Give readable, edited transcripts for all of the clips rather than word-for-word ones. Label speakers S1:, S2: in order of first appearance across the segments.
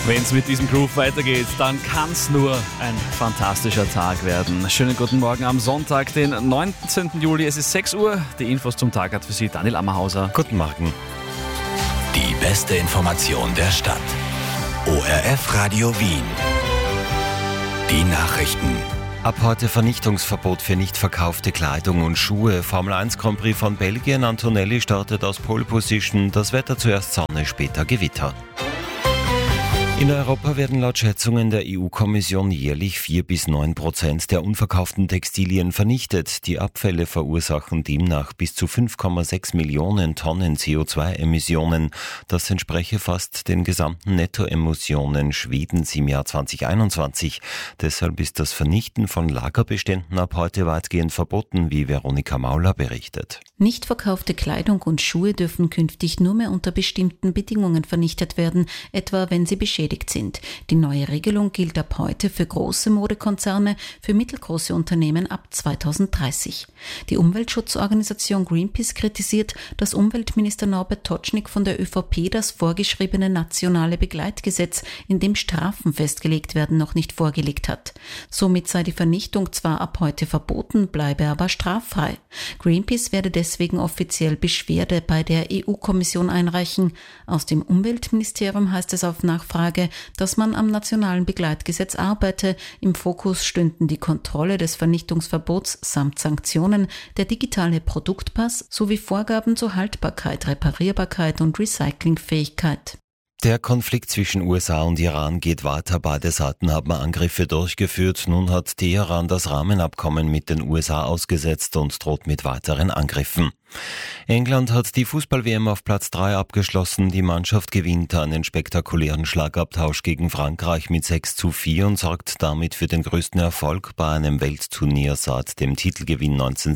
S1: Wenn es mit diesem Groove weitergeht, dann kann es nur ein fantastischer Tag werden. Schönen guten Morgen am Sonntag, den 19. Juli. Es ist 6 Uhr. Die Infos zum Tag hat für Sie Daniel Ammerhauser.
S2: Guten Morgen.
S3: Die beste Information der Stadt. ORF Radio Wien. Die Nachrichten.
S2: Ab heute Vernichtungsverbot für nicht verkaufte Kleidung und Schuhe. Formel 1 Grand Prix von Belgien. Antonelli startet aus Pole Position. Das Wetter zuerst Sonne, später Gewitter. In Europa werden laut Schätzungen der EU-Kommission jährlich 4-9% der unverkauften Textilien vernichtet. Die Abfälle verursachen demnach bis zu 5,6 Millionen Tonnen CO2-Emissionen. Das entspreche fast den gesamten Nettoemissionen Schwedens im Jahr 2021. Deshalb ist das Vernichten von Lagerbeständen ab heute weitgehend verboten, wie Veronika Mauler berichtet.
S4: Nicht verkaufte Kleidung und Schuhe dürfen künftig nur mehr unter bestimmten Bedingungen vernichtet werden, etwa wenn sie beschädigt sind. Die neue Regelung gilt ab heute für große Modekonzerne, für mittelgroße Unternehmen ab 2030. Die Umweltschutzorganisation Greenpeace kritisiert, dass Umweltminister Norbert Totschnig von der ÖVP das vorgeschriebene nationale Begleitgesetz, in dem Strafen festgelegt werden, noch nicht vorgelegt hat. Somit sei die Vernichtung zwar ab heute verboten, bleibe aber straffrei. Greenpeace werde deswegen offiziell Beschwerde bei der EU-Kommission einreichen. Aus dem Umweltministerium heißt es auf Nachfrage, dass man am nationalen Begleitgesetz arbeite. Im Fokus stünden die Kontrolle des Vernichtungsverbots samt Sanktionen, der digitale Produktpass sowie Vorgaben zur Haltbarkeit, Reparierbarkeit und Recyclingfähigkeit.
S2: Der Konflikt zwischen USA und Iran geht weiter. Beide Seiten haben Angriffe durchgeführt. Nun hat Teheran das Rahmenabkommen mit den USA ausgesetzt und droht mit weiteren Angriffen. England hat die Fußball-WM auf Platz 3 abgeschlossen. Die Mannschaft gewinnt einen spektakulären Schlagabtausch gegen Frankreich mit 6:4 und sorgt damit für den größten Erfolg bei einem Weltturnier seit dem Titelgewinn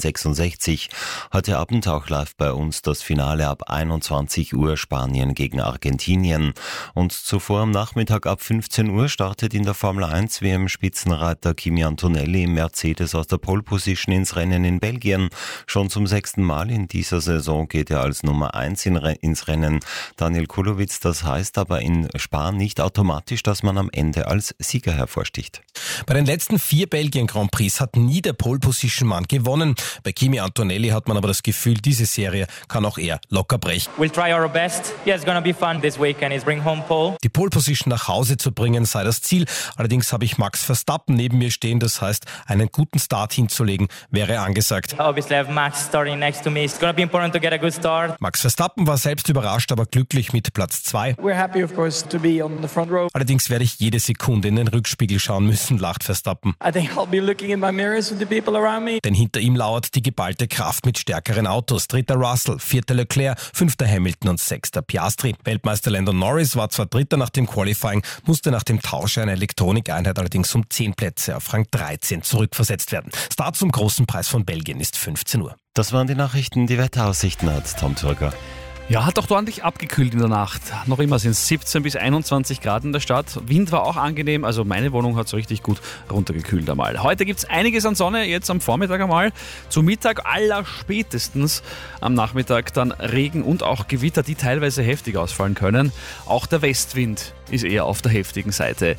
S2: 1966. Heute Abend auch live bei uns das Finale ab 21 Uhr Spanien gegen Argentinien. Und zuvor am Nachmittag ab 15 Uhr startet in der Formel 1 WM-Spitzenreiter Kimi Antonelli im Mercedes aus der Pole Position ins Rennen in Belgien. Schon zum 6. Mal in dieser Saison geht er als Nummer 1 ins Rennen. Daniel Kulowitz, das heißt aber in Spa nicht automatisch, dass man am Ende als Sieger hervorsticht.
S5: Bei den letzten 4 Belgien Grand Prix hat nie der Pole-Position-Mann gewonnen. Bei Kimi Antonelli hat man aber das Gefühl, diese Serie kann auch er locker brechen.
S6: We'll try our best. Yeah, it's gonna be fun this weekend. Is bring home pole.
S5: Die Pole-Position nach Hause zu bringen sei das Ziel. Allerdings habe ich Max Verstappen neben mir stehen. Das heißt, einen guten Start hinzulegen wäre angesagt.
S6: Obviously, I have Max starting next to me. It's gonna be important to get a good start.
S5: Max Verstappen war selbst überrascht, aber glücklich mit Platz 2.
S6: We're happy, of course, to be on the front row.
S5: Allerdings werde ich jede Sekunde in den Rückspiegel schauen müssen, lacht Verstappen.
S6: I think I'll be looking in my mirrors with the people around me.
S5: Denn hinter ihm lauert die geballte Kraft mit stärkeren Autos. 3. Russell, 4. Leclerc, 5. Hamilton und 6. Piastri. Weltmeister Lando Norris war zwar 3. nach dem Qualifying, musste nach dem Tausch einer Elektronikeinheit allerdings um 10 Plätze auf Rang 13 zurückversetzt werden. Start zum großen Preis von Belgien ist 15 Uhr.
S2: Das waren die Nachrichten. Die Wetteraussichten hat Tom Turger.
S1: Ja, hat auch ordentlich abgekühlt in der Nacht. Noch immer sind es 17 bis 21 Grad in der Stadt. Wind war auch angenehm, also meine Wohnung hat es richtig gut runtergekühlt einmal. Heute gibt es einiges an Sonne, jetzt am Vormittag einmal. Zu Mittag allerspätestens am Nachmittag dann Regen und auch Gewitter, die teilweise heftig ausfallen können. Auch der Westwind ist eher auf der heftigen Seite.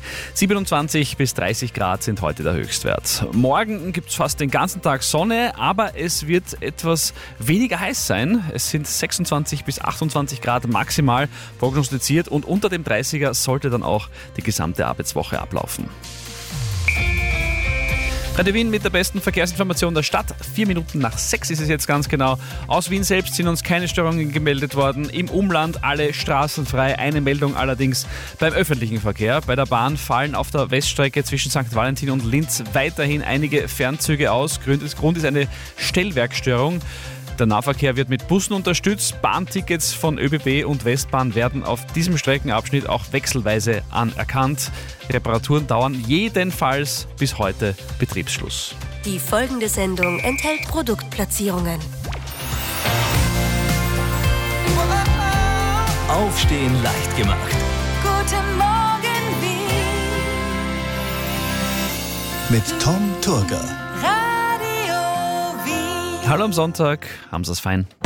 S1: 27 bis 30 Grad sind heute der Höchstwert. Morgen gibt es fast den ganzen Tag Sonne, aber es wird etwas weniger heiß sein. Es sind 26 bis 28 Grad maximal prognostiziert und unter dem 30er sollte dann auch die gesamte Arbeitswoche ablaufen. Radio Wien mit der besten Verkehrsinformation der Stadt. 4 Minuten nach 6 ist es jetzt ganz genau. Aus Wien selbst sind uns keine Störungen gemeldet worden. Im Umland alle Straßen frei. Eine Meldung allerdings beim öffentlichen Verkehr. Bei der Bahn fallen auf der Weststrecke zwischen St. Valentin und Linz weiterhin einige Fernzüge aus. Grund ist eine Stellwerkstörung. Der Nahverkehr wird mit Bussen unterstützt. Bahntickets von ÖBB und Westbahn werden auf diesem Streckenabschnitt auch wechselweise anerkannt. Reparaturen dauern jedenfalls bis heute Betriebsschluss.
S7: Die folgende Sendung enthält Produktplatzierungen.
S3: Aufstehen leicht gemacht.
S7: Guten Morgen, Wien.
S3: Mit Tom Turger.
S7: Radio Wien.
S1: Hallo am Sonntag, haben Sie es fein?